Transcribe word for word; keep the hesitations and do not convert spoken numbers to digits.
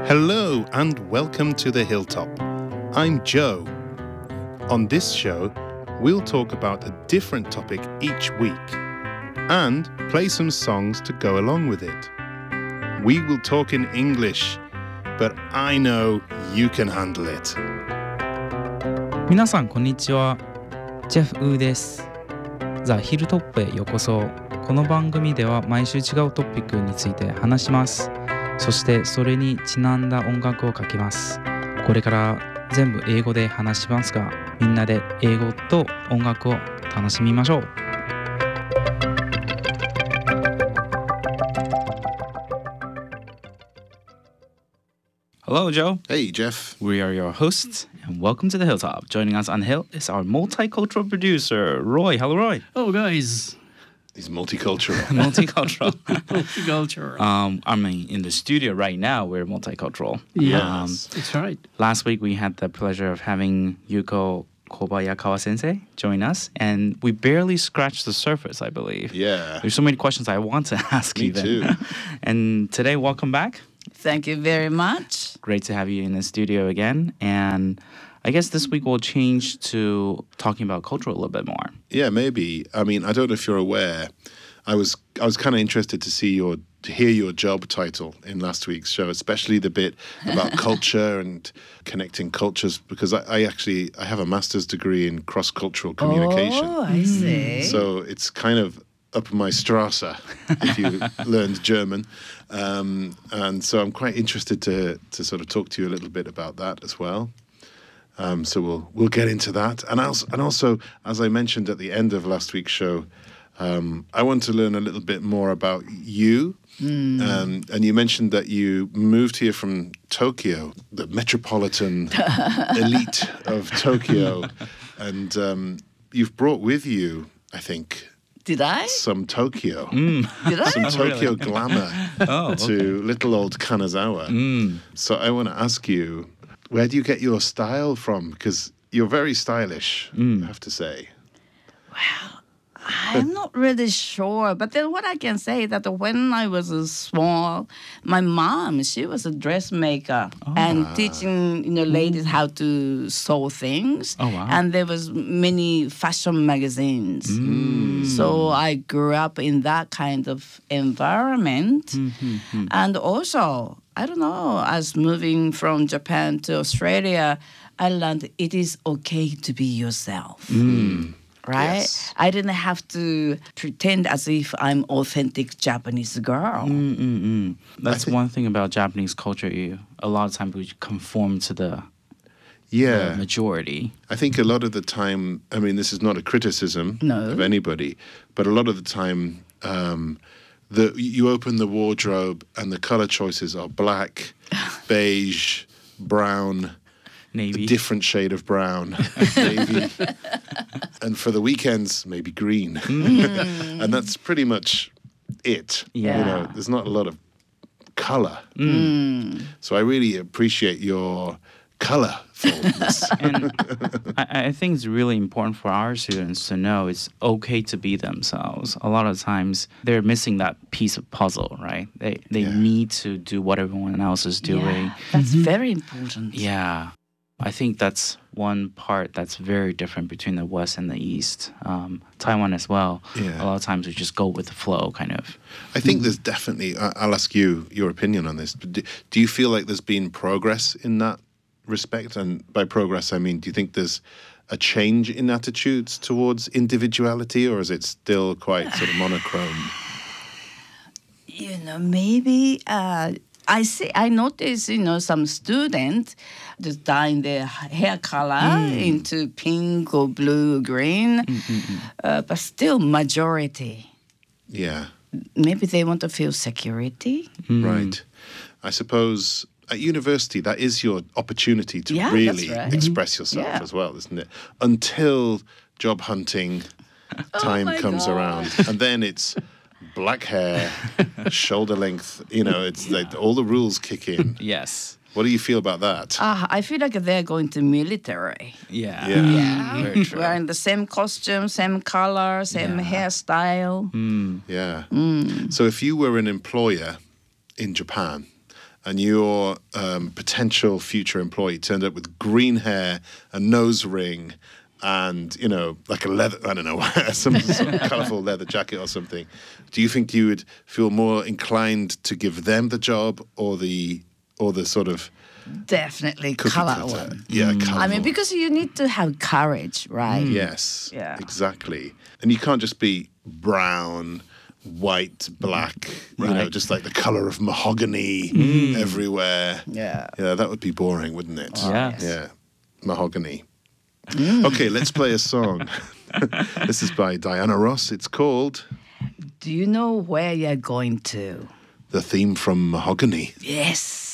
Hello and welcome to the Hilltop. I'm Joe. On this show, we'll talk about a different topic each week and play some songs to go along with it. We will talk in English, but I know you can handle it. 皆さんこんにちは。ジェフ・ウーです。ザ・ヒルトップへようこそ。この番組では毎週違うトピックについて話します。そしてそれにちなんだ音楽をかけます。これから全部英語で話しますが、みんなで英語と音楽を楽しみましょう。Hello, Joe. Hey, Jeff. We are your hosts, and welcome to the Hilltop. Joining us on the Hill is our multicultural producer, Roy. Hello, Roy. Oh, guys. He's multicultural. Multicultural. Multicultural. um, I mean, in the studio right now, we're multicultural. Yes, Um, that's right. last week, we had the pleasure of having Yuko Kobayakawa-sensei join us, and we barely scratched the surface, I believe. Yeah. There's so many questions I want to ask Me even. too. And today, welcome back. Thank you very much. Great to have you in the studio again. And I guess this week we'll change to talking about culture a little bit more. Yeah, maybe. I mean, I don't know if you're aware. I was I was kind of interested to see your to hear your job title in last week's show, especially the bit about culture and connecting cultures, because I, I actually I have a master's degree in cross-cultural communication. Oh, I see. So it's kind of up my Strasse if you learned German. Um, and so I'm quite interested to to sort of talk to you a little bit about that as well. Um, so we'll we'll get into that. And also, and also, as I mentioned at the end of last week's show, um, I want to learn a little bit more about you. Mm. Um, and you mentioned that you moved here from Tokyo, the metropolitan elite of Tokyo. And um, you've brought with you, I think, Did I? some Tokyo. Mm. Did I? Some Oh, Tokyo really? glamour Oh, to okay. little old Kanazawa. Mm. So I want to ask you, where do you get your style from? Because you're very stylish, Mm. I have to say. I'm not really sure. But then what I can say that when I was uh, small, my mom, she was a dressmaker and teaching, you know, ladies how to sew things. Oh, wow. And there was many fashion magazines. So I grew up in that kind of environment. And also, I don't know, as moving from Japan to Australia, I learned it is okay to be yourself. Right? Yes. I didn't have to pretend as if I'm authentic Japanese girl. Mm-mm-mm. That's think- one thing about Japanese culture. You a lot of times we conform to the, Yeah. the majority. I think a lot of the time, I mean, this is not a criticism No. of anybody, but a lot of the time, um, the you open the wardrobe and the color choices are black, beige, brown, Navy. a different shade of brown, navy, and for the weekends, maybe green. And that's pretty much it. Yeah. You know, there's not a lot of color. So I really appreciate your colorfulness. And I, I think it's really important for our students to know it's okay to be themselves. A lot of times they're missing that piece of puzzle, right? They they Yeah. need to do what everyone else is doing. Yeah, that's very important. Yeah. I think that's one part that's very different between the West and the East. Um, Taiwan as well. Yeah. A lot of times we just go with the flow, kind of. I think there's definitely, I- I'll ask you your opinion on this. But do, do you feel like there's been progress in that respect? And by progress, I mean, do you think there's a change in attitudes towards individuality, or is it still quite sort of monochrome? You know, maybe uh, I see. I notice, you know, some students just dyeing their hair color into pink or blue or green, uh, but still majority. Yeah, Maybe they want to feel security. right. I suppose at university, that is your opportunity to Yeah, that's really right. express yourself Yeah. as well, isn't it? Until job hunting time my comes God. around. And then it's black hair, shoulder length, you know, it's like all the rules kick in. Yes. What do you feel about that? Ah, I feel like they're going to military. Yeah. Yeah. Yeah, Very true. wearing the same costume, same color, same Yeah. hairstyle. Yeah. So if you were an employer in Japan and your um, potential future employee turned up with green hair, a nose ring, and, you know, like a leather, I don't know, some sort of colourful leather jacket or something, do you think you would feel more inclined to give them the job or the or the sort of Definitely cookie color cutter? one. Yeah, I colourful. mean, because you need to have courage, right? Yes, Yeah. exactly. And you can't just be brown, white, black, you know, Right. just like the colour of mahogany everywhere. Yeah. Yeah, that would be boring, wouldn't it? Yeah. Yeah, mahogany. Okay, let's play a song. This is by Diana Ross. It's called Do you know where you're going to? The Theme from Mahogany. Yes.